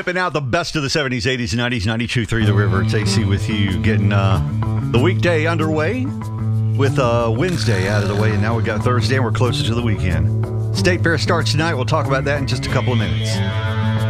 Ripping out the best of the 70s, 80s, and 90s, 92.3 The River. It's AC with you, getting the weekday underway with Wednesday out of the way, and now we've got Thursday, and we're closer to the weekend. State Fair starts tonight. We'll talk about that in just a couple of minutes.